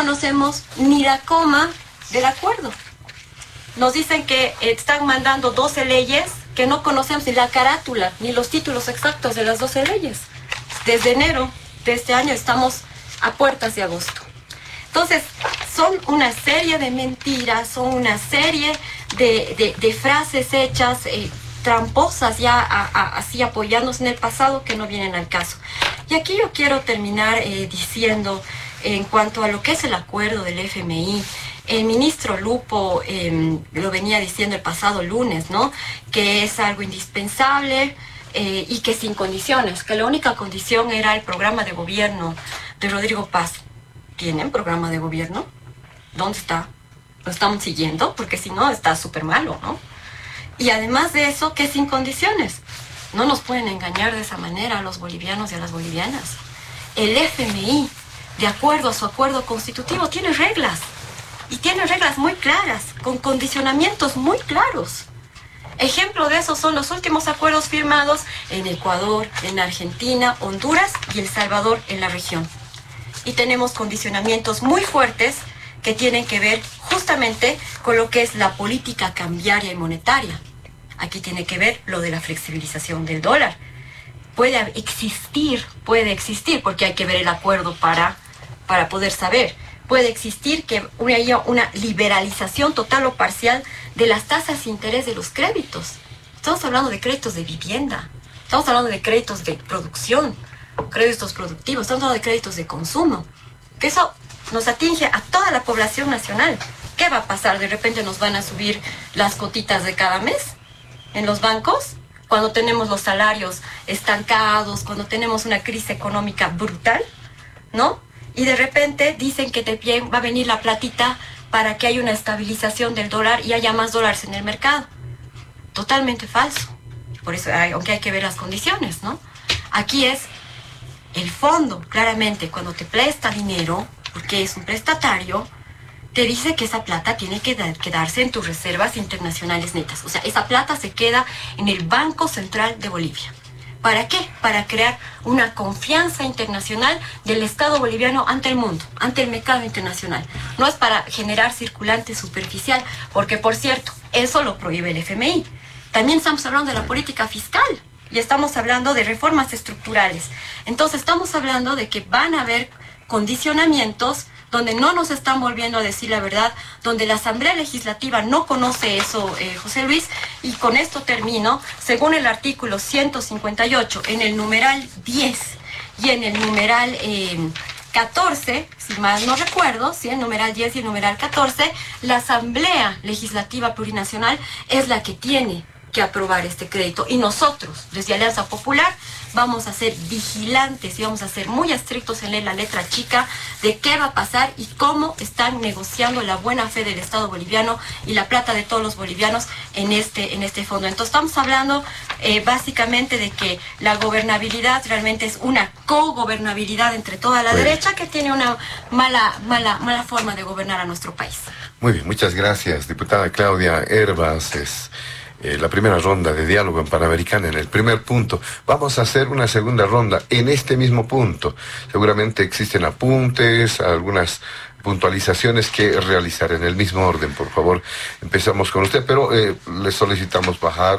conocemos ni la coma del acuerdo. Nos dicen que están mandando 12 leyes que no conocemos ni la carátula, ni los títulos exactos de las 12 leyes. Desde enero de este año estamos a puertas de agosto. Entonces, son una serie de mentiras, son una serie de frases hechas, tramposas ya así apoyándose en el pasado que no vienen al caso. Y aquí yo quiero terminar diciendo, en cuanto a lo que es el acuerdo del FMI, el ministro Lupo lo venía diciendo el pasado lunes, ¿no? Que es algo indispensable y que sin condiciones, que la única condición era el programa de gobierno de Rodrigo Paz. ¿Tienen programa de gobierno? ¿Dónde está? ¿Lo estamos siguiendo? Porque si no, está súper malo, ¿no? Y además de eso, que sin condiciones. No nos pueden engañar de esa manera a los bolivianos y a las bolivianas. El FMI, de acuerdo a su acuerdo constitutivo, tiene reglas. Y tiene reglas muy claras, con condicionamientos muy claros. Ejemplo de eso son los últimos acuerdos firmados en Ecuador, en Argentina, Honduras y El Salvador en la región. Y tenemos condicionamientos muy fuertes que tienen que ver justamente con lo que es la política cambiaria y monetaria. Aquí tiene que ver lo de la flexibilización del dólar. Puede existir, porque hay que ver el acuerdo para poder saber. Puede existir que haya una liberalización total o parcial de las tasas de interés de los créditos. Estamos hablando de créditos de vivienda, estamos hablando de créditos de producción, créditos productivos, estamos hablando de créditos de consumo. Que eso nos atinge a toda la población nacional. ¿Qué va a pasar? ¿De repente nos van a subir las cotitas de cada mes en los bancos? Cuando tenemos los salarios estancados, cuando tenemos una crisis económica brutal, ¿no? Y de repente dicen que va a venir la platita para que haya una estabilización del dólar y haya más dólares en el mercado. Totalmente falso. Por eso, aunque hay que ver las condiciones, ¿no? Aquí es el fondo, claramente, cuando te presta dinero, porque es un prestatario, te dice que esa plata tiene que quedarse en tus reservas internacionales netas. O sea, esa plata se queda en el Banco Central de Bolivia. ¿Para qué? Para crear una confianza internacional del Estado boliviano ante el mundo, ante el mercado internacional. No es para generar circulante superficial, porque, por cierto, eso lo prohíbe el FMI. También estamos hablando de la política fiscal y estamos hablando de reformas estructurales. Entonces, estamos hablando de que van a haber condicionamientos donde no nos están volviendo a decir la verdad, donde la Asamblea Legislativa no conoce eso, José Luis, y con esto termino. Según el artículo 158, en el numeral 10 y en el numeral 14, si mal no recuerdo, ¿sí? El numeral 10 y el numeral 14, la Asamblea Legislativa Plurinacional es la que tiene que aprobar este crédito. Y nosotros, desde Alianza Popular, vamos a ser vigilantes y vamos a ser muy estrictos en leer la letra chica de qué va a pasar y cómo están negociando la buena fe del Estado boliviano y la plata de todos los bolivianos en este fondo. Entonces estamos hablando básicamente de que la gobernabilidad realmente es una cogobernabilidad entre toda la derecha que tiene una mala forma de gobernar a nuestro país. Muy bien, muchas gracias, diputada Claudia Hervas. La primera ronda de diálogo en Panamericana, en el primer punto. Vamos a hacer una segunda ronda en este mismo punto. Seguramente existen apuntes, algunas puntualizaciones que realizar en el mismo orden. Por favor, empezamos con usted, pero le solicitamos bajar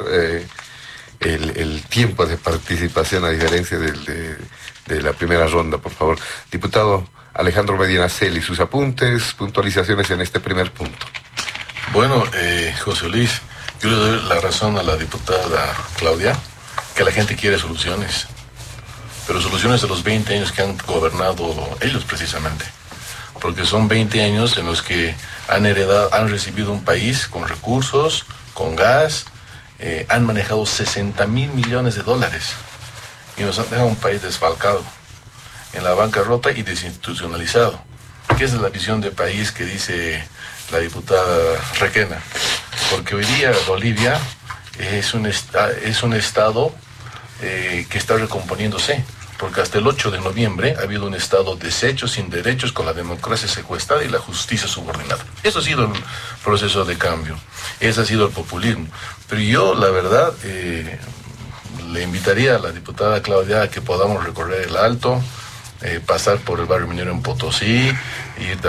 el tiempo de participación a diferencia de la primera ronda, por favor. Diputado Alejandro Medinaceli, sus apuntes, puntualizaciones en este primer punto. Bueno, José Luis, yo le doy la razón a la diputada Claudia, que la gente quiere soluciones, pero soluciones de los 20 años que han gobernado ellos precisamente, porque son 20 años en los que han recibido un país con recursos, con gas, han manejado 60.000 millones de dólares y nos han dejado un país desfalcado, en la bancarrota y desinstitucionalizado, que es la visión de país que dice la diputada Requena. Porque hoy día Bolivia es un estado que está recomponiéndose, porque hasta el 8 de noviembre ha habido un estado deshecho, sin derechos, con la democracia secuestrada y la justicia subordinada. Eso ha sido el proceso de cambio, ese ha sido el populismo. Pero yo, la verdad, le invitaría a la diputada Claudia a que podamos recorrer el Alto, pasar por el barrio minero en Potosí, ir